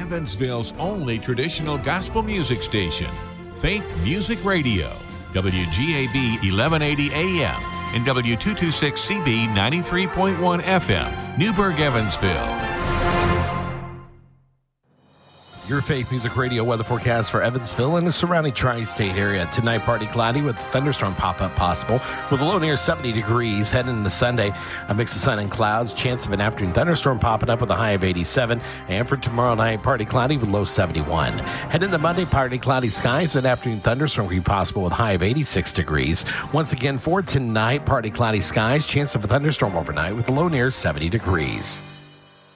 Evansville's only traditional gospel music station, Faith Music Radio, WGAB 1180 AM and W226CB 93.1 FM, Newburgh, Evansville. Your Faith Music Radio weather forecast for Evansville and the surrounding tri-state area. Tonight, partly cloudy with thunderstorm pop-up possible with a low near 70 degrees. Heading into Sunday, a mix of sun and clouds. Chance of an afternoon thunderstorm popping up with a high of 87. And for tomorrow night, partly cloudy with low 71. Heading into Monday, partly cloudy skies. An afternoon thunderstorm will be possible with high of 86 degrees. Once again, for tonight, partly cloudy skies. Chance of a thunderstorm overnight with a low near 70 degrees.